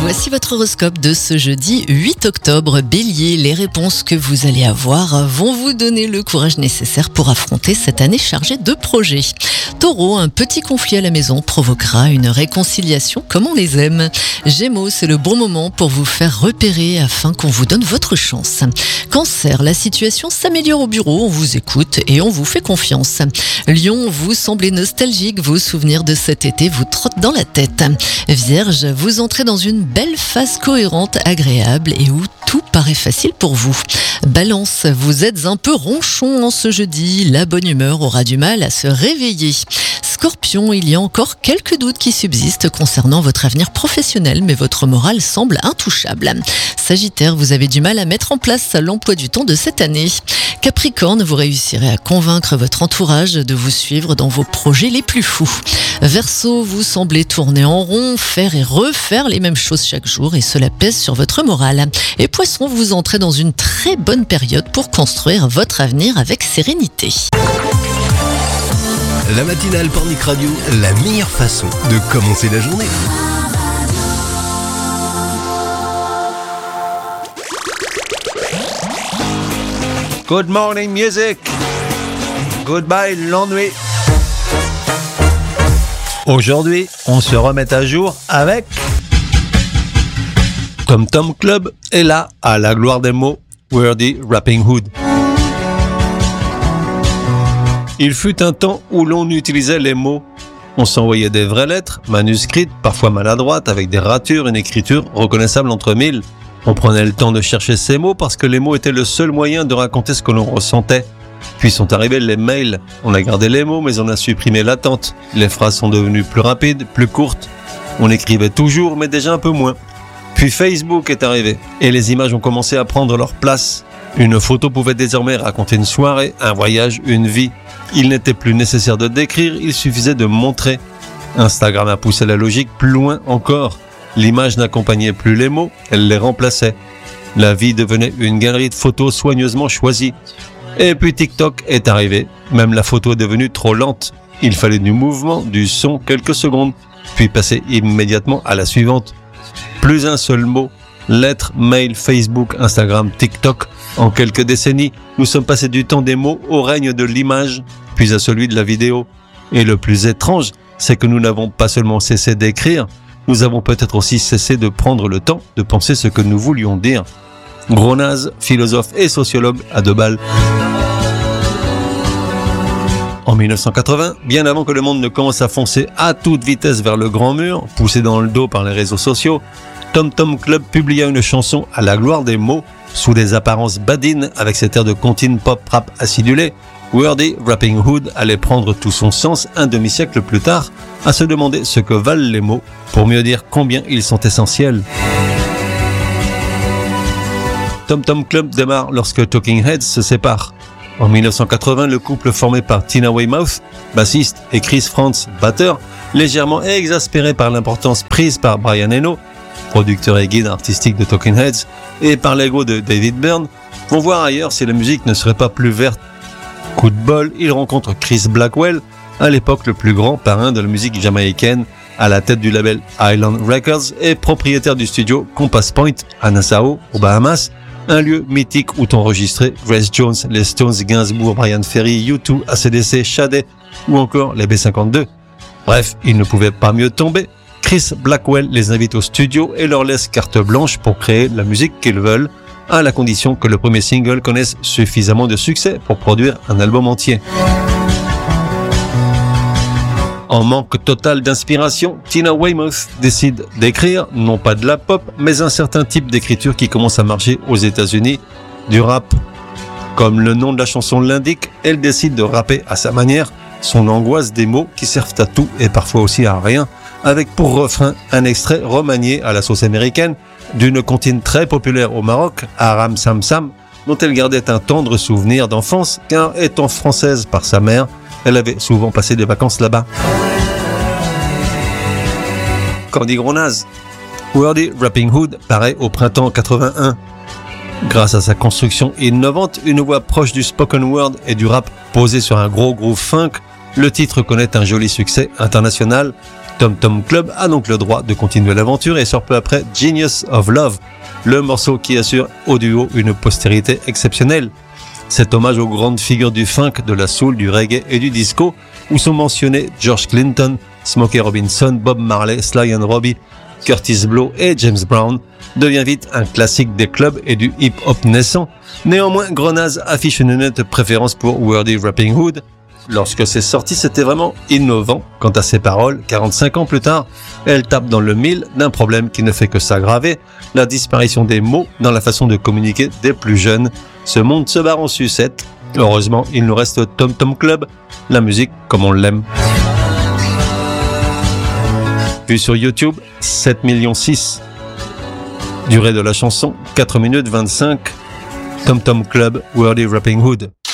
Voici votre horoscope de ce jeudi 8 octobre. Bélier, les réponses que vous allez avoir vont vous donner le courage nécessaire pour affronter cette année chargée de projets. Taureau, un petit conflit à la maison provoquera une réconciliation comme on les aime. Gémeaux, c'est le bon moment pour vous faire repérer afin qu'on vous donne votre chance. Cancer, la situation s'améliore au bureau, on vous écoute et on vous fait confiance. Lion, vous semblez nostalgique, vos souvenirs de cet été vous trottent dans la tête. Vierge, vous entrez dans une belle phase cohérente, agréable et où tout paraît facile pour vous. Balance, vous êtes un peu ronchon en ce jeudi, la bonne humeur aura du mal à se réveiller. Scorpion, il y a encore quelques doutes qui subsistent concernant votre avenir professionnel, mais votre morale semble intouchable. Sagittaire, vous avez du mal à mettre en place l'emploi du temps de cette année. Capricorne, vous réussirez à convaincre votre entourage de vous suivre dans vos projets les plus fous. Verseau, vous semblez tourner en rond, faire et refaire les mêmes choses chaque jour et cela pèse sur votre morale. Et Poisson, vous entrez dans une très bonne période pour construire votre avenir avec sérénité. La matinale Pornic Radio, la meilleure façon de commencer la journée. Good morning music. Goodbye l'ennui. Aujourd'hui, on se remet à jour avec Tom Tom Club et là, à la gloire des mots, Wordy Rapping Hood. Il fut un temps où l'on utilisait les mots. On s'envoyait des vraies lettres, manuscrites, parfois maladroites, avec des ratures, une écriture reconnaissable entre mille. On prenait le temps de chercher ces mots parce que les mots étaient le seul moyen de raconter ce que l'on ressentait. Puis sont arrivés les mails. On a gardé les mots, mais on a supprimé l'attente. Les phrases sont devenues plus rapides, plus courtes. On écrivait toujours, mais déjà un peu moins. Puis Facebook est arrivé, et les images ont commencé à prendre leur place. Une photo pouvait désormais raconter une soirée, un voyage, une vie. Il n'était plus nécessaire de décrire, il suffisait de montrer. Instagram a poussé la logique plus loin encore. L'image n'accompagnait plus les mots, elle les remplaçait. La vie devenait une galerie de photos soigneusement choisies. Et puis TikTok est arrivé. Même la photo est devenue trop lente. Il fallait du mouvement, du son, quelques secondes, puis passer immédiatement à la suivante. Plus un seul mot. Lettres, mail, Facebook, Instagram, TikTok. En quelques décennies, nous sommes passés du temps des mots au règne de l'image, puis à celui de la vidéo. Et le plus étrange, c'est que nous n'avons pas seulement cessé d'écrire, nous avons peut-être aussi cessé de prendre le temps de penser ce que nous voulions dire. Gros naze, philosophe et sociologue à 2 balles. En 1980, bien avant que le monde ne commence à foncer à toute vitesse vers le grand mur, poussé dans le dos par les réseaux sociaux, Tom Tom Club publia une chanson à la gloire des mots, sous des apparences badines avec cet air de comptine pop-rap acidulé. Wordy Rapping Hood allait prendre tout son sens un demi-siècle plus tard, à se demander ce que valent les mots, pour mieux dire combien ils sont essentiels. Tom Tom Club démarre lorsque Talking Heads se sépare. En 1980, le couple formé par Tina Weymouth, bassiste, et Chris Frantz, batteur, légèrement exaspéré par l'importance prise par Brian Eno, producteur et guide artistique de Talking Heads, et par l'ego de David Byrne, vont voir ailleurs si la musique ne serait pas plus verte. Coup de bol, ils rencontrent Chris Blackwell, à l'époque le plus grand parrain de la musique jamaïcaine, à la tête du label Island Records et propriétaire du studio Compass Point à Nassau, aux Bahamas, un lieu mythique où enregistré Grace Jones, les Stones, Gainsbourg, Brian Ferry, U2, AC/DC, Sade ou encore les B-52. Bref, ils ne pouvaient pas mieux tomber. Chris Blackwell les invite au studio et leur laisse carte blanche pour créer la musique qu'ils veulent, à la condition que le premier single connaisse suffisamment de succès pour produire un album entier. En manque total d'inspiration, Tina Weymouth décide d'écrire, non pas de la pop, mais un certain type d'écriture qui commence à marcher aux États-Unis, du rap. Comme le nom de la chanson l'indique, elle décide de rapper à sa manière son angoisse des mots qui servent à tout et parfois aussi à rien, avec pour refrain un extrait remanié à la sauce américaine d'une comptine très populaire au Maroc, Aram Sam Sam, dont elle gardait un tendre souvenir d'enfance, car étant française par sa mère, elle avait souvent passé des vacances là-bas. Candy Gros naze. Wordy Rapping Hood paraît au printemps 81. Grâce à sa construction innovante, une voix proche du spoken word et du rap posée sur un gros groove funk, le titre connaît un joli succès international, Tom Tom Club a donc le droit de continuer l'aventure et sort peu après Genius of Love, le morceau qui assure au duo une postérité exceptionnelle. Cet hommage aux grandes figures du funk, de la soul, du reggae et du disco, où sont mentionnés George Clinton, Smokey Robinson, Bob Marley, Sly and Robbie, Curtis Blow et James Brown, devient vite un classique des clubs et du hip-hop naissant. Néanmoins, Grenaz affiche une nette préférence pour Wordy Rapping Hood. Lorsque c'est sorti, c'était vraiment innovant. Quant à ses paroles, 45 ans plus tard, elle tape dans le mille d'un problème qui ne fait que s'aggraver, la disparition des mots dans la façon de communiquer des plus jeunes. Ce monde se barre en sucette. Heureusement, il nous reste Tom Tom Club, la musique comme on l'aime. Vu sur YouTube, 7,6 millions. Durée de la chanson, 4 minutes 25. Tom Tom Club, Wordy Rapping Hood.